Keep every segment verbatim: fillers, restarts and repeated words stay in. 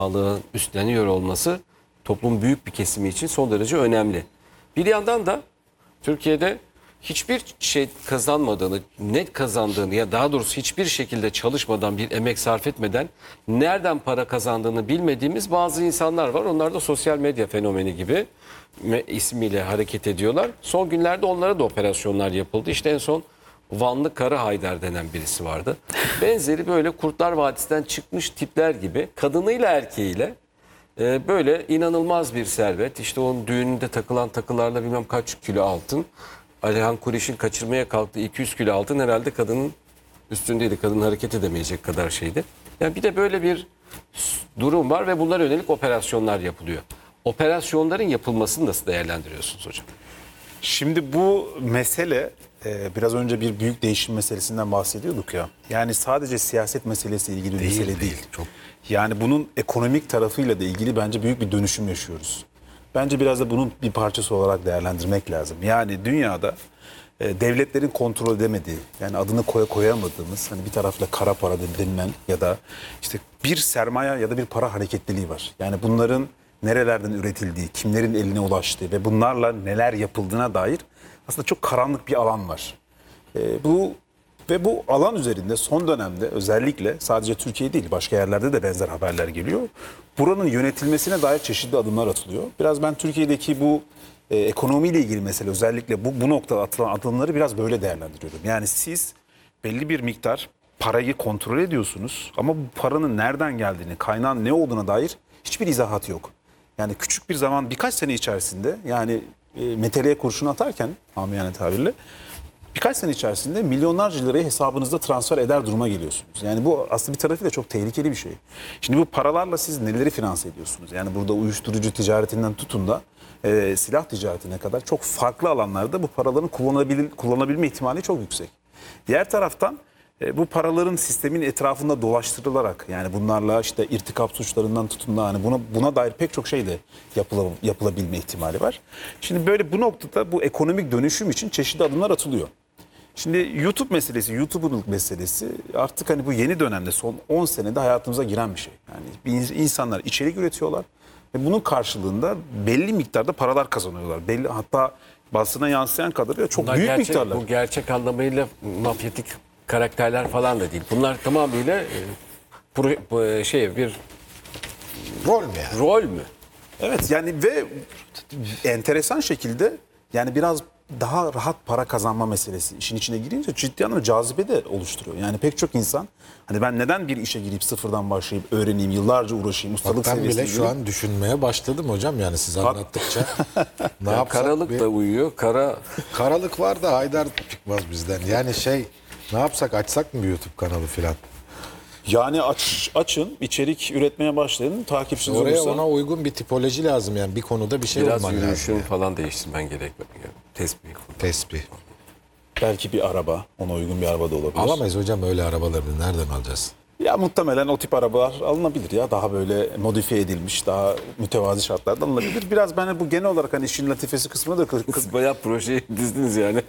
sağlığın üstleniyor olması toplumun büyük bir kesimi için son derece önemli. Bir yandan da Türkiye'de hiçbir şey kazanmadığını, net kazandığını ya daha doğrusu hiçbir şekilde çalışmadan, bir emek sarf etmeden nereden para kazandığını bilmediğimiz bazı insanlar var. Onlar da sosyal medya fenomeni gibi ismiyle hareket ediyorlar. Son günlerde onlara da operasyonlar yapıldı. İşte en son Vanlı Kara Haydar denen birisi vardı. Benzeri böyle Kurtlar Vadisi'nden çıkmış tipler gibi kadınıyla erkeğiyle e, böyle inanılmaz bir servet. İşte onun düğününde takılan takılarla bilmem kaç kilo altın. Alihan Kuriş'in kaçırmaya kalktığı iki yüz kilo altın herhalde kadının üstündeydi. Kadın hareket edemeyecek kadar şeydi. Yani bir de böyle bir durum var ve bunlara yönelik operasyonlar yapılıyor. Operasyonların yapılmasını nasıl değerlendiriyorsunuz hocam? Şimdi bu mesele e, biraz önce bir büyük değişim meselesinden bahsediyorduk ya. Yani sadece siyaset meselesiyle ilgili bir Değil, mesele değil. değil, çok. Yani bunun ekonomik tarafıyla da ilgili bence büyük bir dönüşüm yaşıyoruz. Bence biraz da bunun bir parçası olarak değerlendirmek lazım. Yani dünyada e, devletlerin kontrol edemediği, yani adını koya koyamadığımız hani bir tarafla kara para denilen ya da işte bir sermaye ya da bir para hareketliliği var. Yani bunların nerelerden üretildiği, kimlerin eline ulaştığı ve bunlarla neler yapıldığına dair aslında çok karanlık bir alan var. E, bu ve bu alan üzerinde son dönemde özellikle sadece Türkiye değil başka yerlerde de benzer haberler geliyor. Buranın yönetilmesine dair çeşitli adımlar atılıyor. Biraz ben Türkiye'deki bu e, ekonomiyle ilgili mesele özellikle bu, bu noktada atılan adımları biraz böyle değerlendiriyorum. Yani siz belli bir miktar parayı kontrol ediyorsunuz ama bu paranın nereden geldiğini, kaynağın ne olduğuna dair hiçbir izahat yok. Yani küçük bir zaman birkaç sene içerisinde yani e, meteleye kurşun atarken amiyane tabirle birkaç sene içerisinde milyonlarca lirayı hesabınızda transfer eder duruma geliyorsunuz. Yani bu aslında bir tarafıyla çok tehlikeli bir şey. Şimdi bu paralarla siz neleri finanse ediyorsunuz? Yani burada uyuşturucu ticaretinden tutun da e, silah ticaretine kadar çok farklı alanlarda bu paraların kullanabil, kullanabilme ihtimali çok yüksek. Diğer taraftan e, bu paraların sistemin etrafında dolaştırılarak yani bunlarla işte irtikap suçlarından tutun da hani buna, buna dair pek çok şey de yapıla, yapılabilme ihtimali var. Şimdi böyle bu noktada bu ekonomik dönüşüm için çeşitli adımlar atılıyor. Şimdi YouTube meselesi, YouTuber'lık meselesi artık hani bu yeni dönemde son on senede hayatımıza giren bir şey. Yani bir insanlar içerik üretiyorlar ve bunun karşılığında belli miktarda paralar kazanıyorlar. Belli hatta basına yansıyan kadarıyla çok Bunlar büyük gerçek, miktarlar. Bu gerçek anlamıyla mafyatik karakterler falan da değil. Bunlar tamamıyla e, pro, bu, şey bir Rol mü yani? Rol mü? Evet yani ve enteresan şekilde yani biraz daha rahat para kazanma meselesi işin içine girince ciddi anlamda cazibe de oluşturuyor. Yani pek çok insan hani ben neden bir işe girip sıfırdan başlayıp öğreneyim, yıllarca uğraşayım, ustalık Bak ben seviyesine bile şu an düşünmeye başladım hocam yani siz anlattıkça. Ne yani yapsak karalık bir- da uyuyor. Kara Karalık var da Haydar çıkmaz bizden. Yani şey ne yapsak açsak mı bir YouTube kanalı filan? Yani aç, açın, içerik üretmeye başlayın, takipçiniz Oraya olursa. ona uygun bir tipoloji lazım yani bir konuda bir şey biraz olman lazım. yürüyüşün Yani. falan değiştirmen gerek. Yani tespih. Tesbih. Belki bir araba, ona uygun bir araba da olabilir. Alamayız hocam öyle arabaları nereden alacağız? Ya muhtemelen o tip arabalar alınabilir ya. Daha böyle modifiye edilmiş, daha mütevazi şartlarda alınabilir. Biraz ben bu genel olarak hani işin latifesi kısmına da kız, Siz bayağı projeyi dizdiniz yani.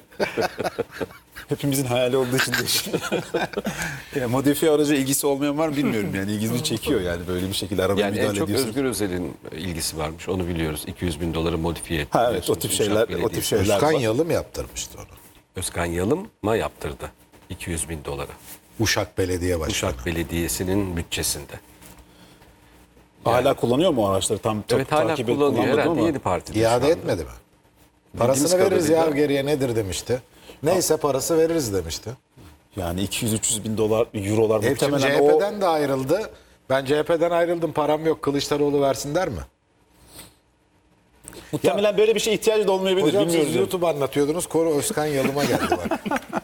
hepimizin hayali olduğu için de yani modifiye araca ilgisi olmayan var mı bilmiyorum yani. İlgimi çekiyor yani böyle bir şekilde arabaya Yani en müdahale çok ediyorsunuz. Özgür Özel'in ilgisi varmış. Onu biliyoruz. iki yüz bin doları modifiye etti. Ha, evet, o tip şeyler, o tip şeyler Özkan var. Yalı mı yaptırmıştı onu? Özkan Yalım'a yaptırdı. iki yüz bin dolara. Uşak Belediye Başkanı. Uşak Belediyesi'nin bütçesinde. Hala kullanıyor mu o araçları? Tam Evet ta- hala takip et- kullanıyor. kullanmadım Herhalde ama. yeni partide. İade şu anda. etmedi mi? Parasını Bildiğimiz veririz ya kadarıyla- geriye nedir demişti. Neyse parası veririz demişti. Yani iki yüz üç yüz bin dolar, eurolar Hep şimdi muhtemelen o... C H P'den de ayrıldı. Ben C H P'den ayrıldım param yok Kılıçdaroğlu versin der mi? Muhtemelen böyle bir şeye ihtiyacı da olmayabilir. Hocam bilmiyoruz siz yani. YouTube anlatıyordunuz. Koro Özkan Yalıma geldi bak.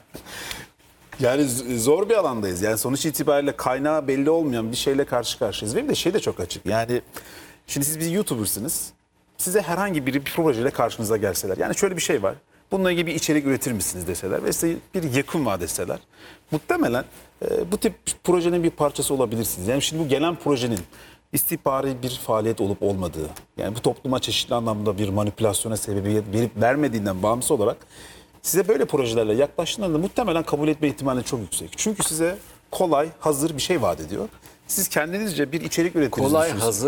Yani z- zor bir alandayız. Yani sonuç itibariyle kaynağı belli olmayan bir şeyle karşı karşıyayız. Ve bir de şey de çok açık. Yani şimdi siz bir YouTuber'sınız. Size herhangi biri bir projeyle karşınıza gelseler. Yani şöyle bir şey var. Bununla ilgili bir içerik üretir misiniz deseler ve size bir yakın vaat etseler. Muhtemelen e, bu tip projenin bir parçası olabilirsiniz. Yani şimdi bu gelen projenin istihbari bir faaliyet olup olmadığı, yani bu topluma çeşitli anlamda bir manipülasyona sebebiyet verip vermediğinden bağımsız olarak size böyle projelerle yaklaştığında muhtemelen kabul etme ihtimali çok yüksek. Çünkü size kolay, hazır bir şey vaat ediyor. Siz kendinizce bir içerik üretiniz. Kolay, düşünsün. hazır